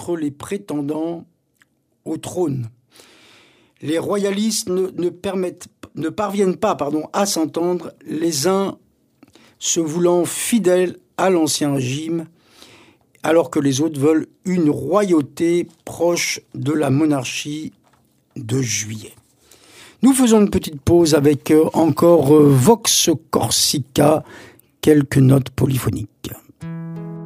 les prétendants au trône. Les royalistes ne parviennent pas à s'entendre, les uns se voulant fidèles à l'ancien régime, alors que les autres veulent une royauté proche de la monarchie de Juillet. Nous faisons une petite pause avec encore Vox Corsica, quelques notes polyphoniques.